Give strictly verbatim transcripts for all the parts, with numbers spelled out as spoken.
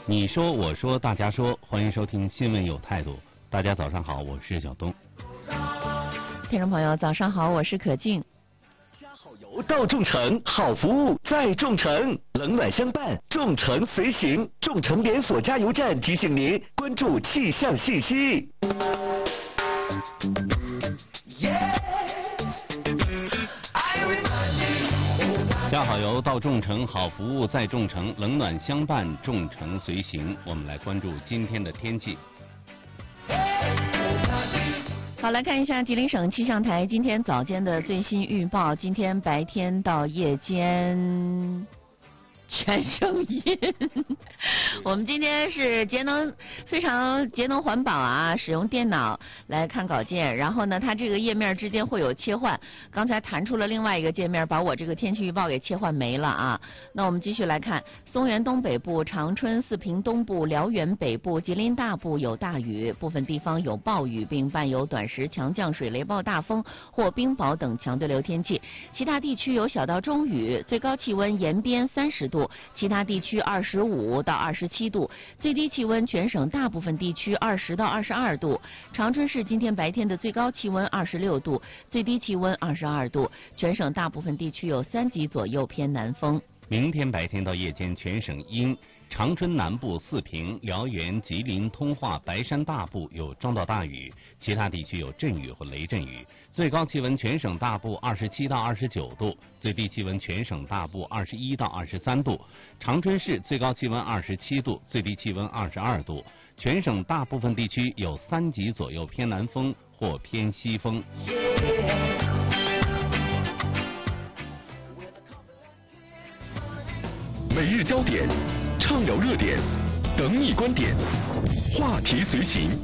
你说我说大家说，欢迎收听新闻有态度。大家早上好，我是小东。 听众朋友早上好，我是可静。 加好油到众诚，好服务在众诚，冷暖相伴，众诚随行。众诚连锁加油站提醒您关注气象信息。 加好油到众诚，好服务在众诚，冷暖相伴，众诚随行。我们来关注今天的天气。 好，来看一下吉林省气象台今天早间的最新预报。今天白天到夜间全声音。我们今天是节能，非常节能环保啊，使用电脑来看稿件，然后呢，它这个页面之间会有切换。刚才弹出了另外一个界面，把我这个天气预报给切换没了啊。那我们继续来看，松原东北部、长春、四平东部、辽源北部、吉林大部有大雨，部分地方有暴雨，并伴有短时强降水、雷暴大风或冰雹等强对流天气。其他地区有小到中雨，最高气温延边三十度。其他地区二十五到二十七度，最低气温全省大部分地区二十到二十二度。长春市今天白天的最高气温二十六度，最低气温二十二度，全省大部分地区有三级左右偏南风。 明天白天到夜间全省阴，长春南部、四平、辽源、吉林、通化、白山大部有中到大雨，其他地区有阵雨或雷阵雨。最高气温全省大部二十七到二十九度，最低气温全省大部二十一到二十三度。长春市最高气温二十七度，最低气温二十二度。全省大部分地区有三级左右偏南风或偏西风。 每日焦点，畅聊热点，等你观点，话题随行。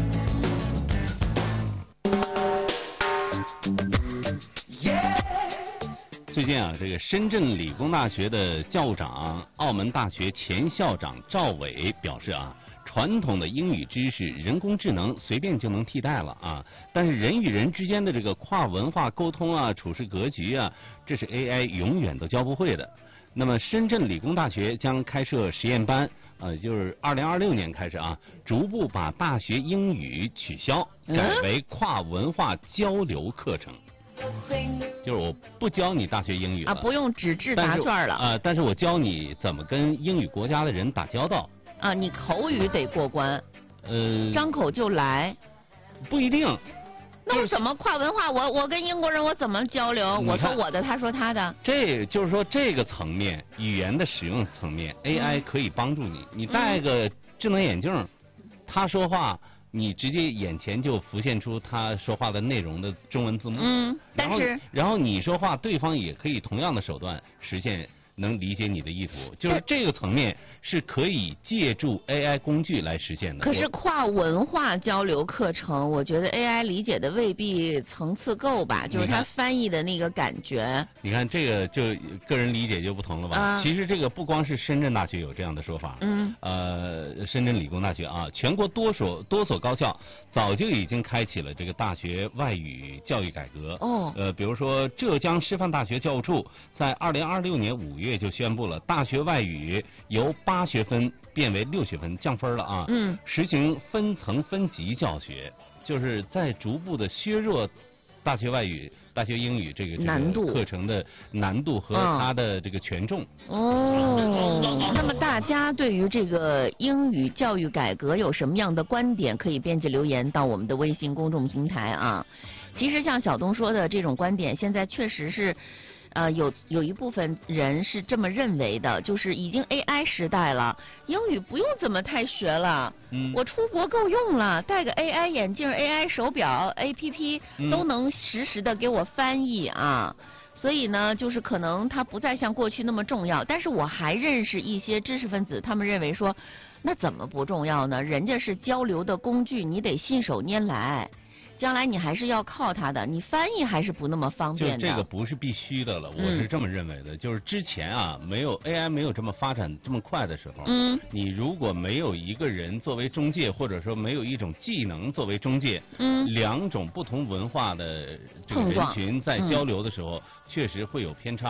最近啊，这个深圳理工大学的校务长、澳门大学前校长赵伟表示啊，传统的英语知识，人工智能随便就能替代了啊，但是人与人之间的这个跨文化沟通啊、处事格局啊，这是 A I 永远都教不会的。那么，深圳理工大学将开设实验班，呃，就是二零二六年开始啊，逐步把大学英语取消，改为跨文化交流课程。就是我不教你大学英语了啊， 不用纸质答卷了啊、呃，但是我教你怎么跟英语国家的人打交道啊，你口语得过关， 呃， 张口就来， 不一定。 那我怎么跨文化？我我跟英国人我怎么交流？我说我的，他说他的。 这就是说这个层面，语言的使用层面、嗯、，A I 可以帮助你。你戴个智能眼镜，嗯、他说话。你直接眼前就浮现出他说话的内容的中文字幕， 嗯，但是然后然后你说话，对方也可以同样的手段实现能理解你的意图，就是这个层面是可以借助 A I 工具来实现的。 可是跨文化交流课程，我觉得 A I 理解的未必层次够吧，就是它翻译的那个感觉。 你看这个就个人理解就不同了吧？啊、其实这个不光是深圳大学有这样的说法， 嗯， 呃，深圳理工大学啊，全国多所多所高校早就已经开启了这个大学外语教育改革。 哦， 呃，比如说浙江师范大学教务处在二零二六年五月就宣布了，大学外语由八学分变为六学分，降分了啊。 嗯， 实行分层分级教学，就是在逐步的削弱大学外语、大学英语这个难度课程的难度和它的这个权重。 哦，那么大家对于这个英语教育改革有什么样的观点？可以编辑留言到我们的微信公众平台啊。其实像小东说的这种观点，现在确实是。呃，有有一部分人是这么认为的，就是已经 A I 时代了，英语不用怎么太学了， 嗯， 我出国够用了，戴个 A I 眼镜、A I 手表、A P P 都能实时的给我翻译啊。嗯，所以呢，就是可能它不再像过去那么重要，但是我还认识一些知识分子，他们认为说，那怎么不重要呢？人家是交流的工具，你得信手拈来。将来你还是要靠它的，你翻译还是不那么方便的。 就这个不是必须的了，我是这么认为的。嗯、就是之前啊，没有 A I 没有这么发展这么快的时候， 嗯， 你如果没有一个人作为中介，或者说没有一种技能作为中介， 嗯， 两种不同文化的这个人群在交流的时候，嗯、确实会有偏差。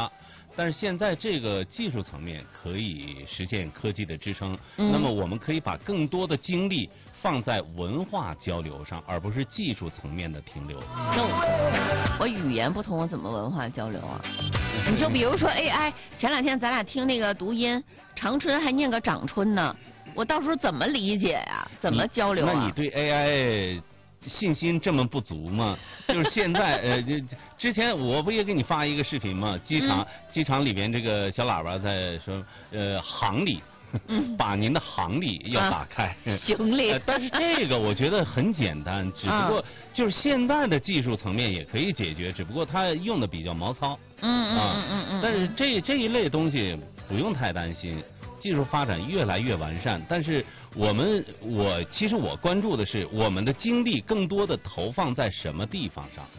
但是现在这个技术层面可以实现科技的支撑， 嗯、 那么我们可以把更多的精力放在文化交流上，而不是技术层面的停留。 那我我语言不通，我怎么文化交流啊？你就比如说 A I， 前两天咱俩听那个读音，长春还念个长春呢，我到时候怎么理解呀、啊？怎么交流啊？ 那你对 A I 信心这么不足吗？就是现在呃，之前我不也给你发一个视频吗？机场、嗯、机场里边这个小喇叭在说呃行李。嗯，把您的行李要打开， 啊、行李、 呃。但是这个我觉得很简单，只不过就是现在的技术层面也可以解决，只不过它用的比较毛糙。 嗯嗯嗯嗯嗯。 但是这这一类东西不用太担心，技术发展越来越完善。但是我们我其实我关注的是我们的精力更多的投放在什么地方上。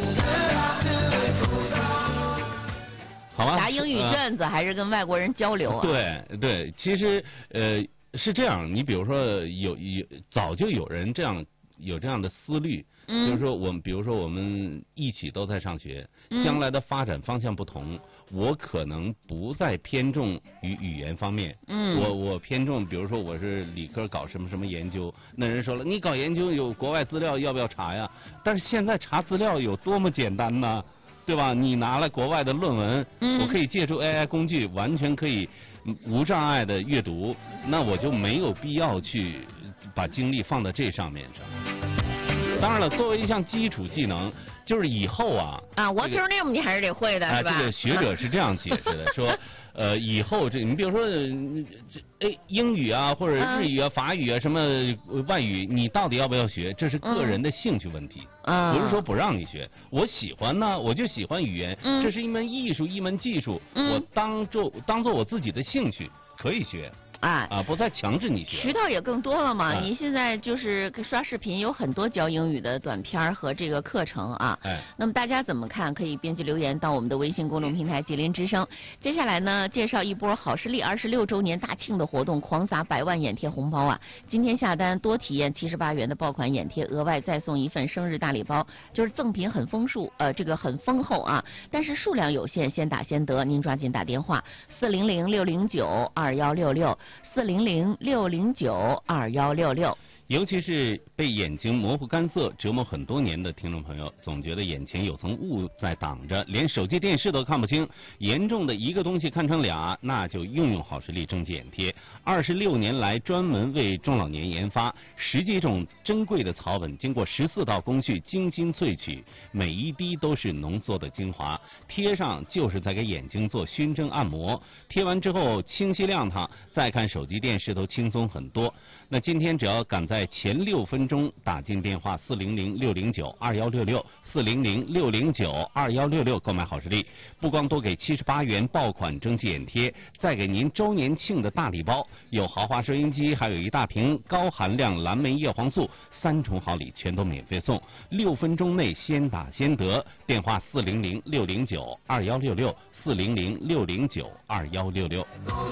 好吧， 答英语卷子、呃、还是跟外国人交流啊？ 对对，其实呃是这样，你比如说有有早就有人这样有这样的思虑，嗯、就是说我们比如说我们一起都在上学，嗯、将来的发展方向不同，我可能不再偏重于语言方面，嗯，我我偏重，比如说我是理科搞什么什么研究，那人说了，你搞研究有国外资料要不要查呀？但是现在查资料有多么简单呢？对吧？你拿了国外的论文，嗯、我可以借助 A I 工具，完全可以无障碍的阅读，那我就没有必要去把精力放在这上面上。当然了，作为一项基础技能，就是以后啊啊 ，What's your name 你还是得会的， 啊、 是吧？ 这个学者是这样解释的，说。呃，以后这你比如说，这哎，英语啊，或者日语啊、法语啊，什么外语，你到底要不要学？这是个人的兴趣问题， 嗯、 不是说不让你学。我喜欢呢，我就喜欢语言， 嗯、 这是一门艺术，一门技术， 嗯、 我当做当做我自己的兴趣，可以学。 哎， 啊，不再强制你学， 渠道也更多了嘛。 哎、 你现在就是刷视频，有很多教英语的短片和这个课程啊。 哎， 那么大家怎么看？可以编辑留言到我们的微信公众平台吉林之声。接下来呢，介绍一波好视力二十六周年大庆的活动，狂撒百万眼贴红包啊！今天下单多体验七十八元的爆款眼贴，额外再送一份生日大礼包，就是赠品很丰富，呃，这个很丰厚啊，但是数量有限，先打先得，您抓紧打电话四零零六零九二幺六六。四零零六零九二幺六六， 尤其是被眼睛模糊干涩折磨很多年的听众朋友，总觉得眼前有层雾在挡着，连手机电视都看不清，严重的一个东西看成俩，那就用用好视力正畸眼贴。二十六年来专门为中老年研发，十几种珍贵的草本，经过十四道工序精心萃取，每一滴都是浓缩的精华，贴上就是在给眼睛做熏蒸按摩，贴完之后清晰亮堂，再看手机电视都轻松很多。那今天只要赶在前六分钟打进电话四零零六零九二幺六六四零零六零九二幺六六购买好视力，不光多给七十八元爆款蒸汽眼贴，再给您周年庆的大礼包，有豪华收音机，还有一大瓶高含量蓝莓叶黄素，三重好礼全都免费送，六分钟内先打先得，电话四零零六零九二幺六六四零零六零九二幺六六。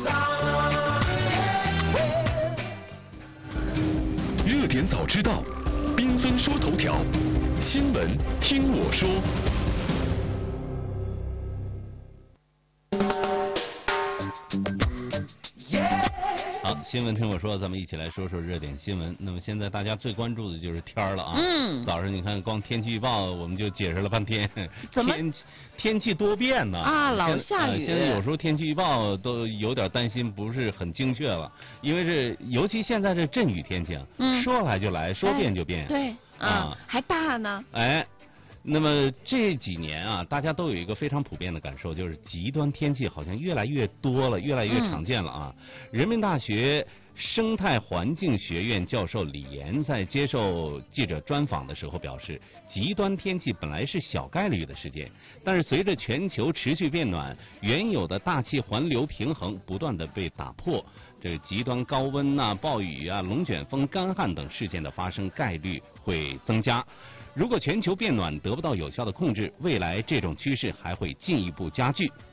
热点早知道，缤纷说头条，新闻听我说。 好，新闻听我说，咱们一起来说说热点新闻。那么现在大家最关注的就是天儿了啊。 嗯。 早上你看，光天气预报我们就解释了半天。 怎么？ 天天气多变呢？ 啊，老下雨。 呃、现在有时候天气预报都有点担心，不是很精确了，因为这尤其现在这阵雨天气啊， 嗯， 说来就来，说变就变。 哎、对。啊。还大呢。 哎。那么这几年啊，大家都有一个非常普遍的感受，就是极端天气好像越来越多了，越来越常见了啊。嗯、人民大学生态环境学院教授李岩在接受记者专访的时候表示，极端天气本来是小概率的事件，但是随着全球持续变暖，原有的大气环流平衡不断的被打破，这极端高温啊、暴雨啊、龙卷风、干旱等事件的发生概率会增加。如果全球变暖得不到有效的控制，未来这种趋势还会进一步加剧。